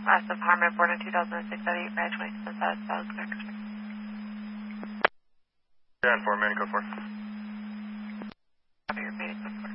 Massive Harmon, born in 2006 at 8, Brad 27 South, clear. Yeah, 4, main code 4. Copy, repeating code 4.